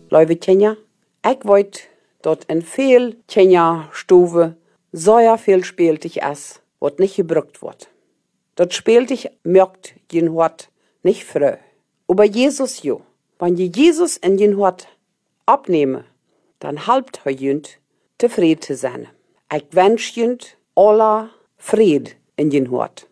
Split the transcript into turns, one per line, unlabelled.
Leute Tjenja, ich weet, dort in viel Tjenja-Stufe sehr viel spieltig ist, was nicht gebraucht wird. Dort spieltig mögt jen Hort nicht frö. Aber Jesus jo, wenn je Jesus in jen Hort abnehme, dann halbt er jünd zufrieden zu sein. Ich wünsch jünd aller Fried in jen Hort.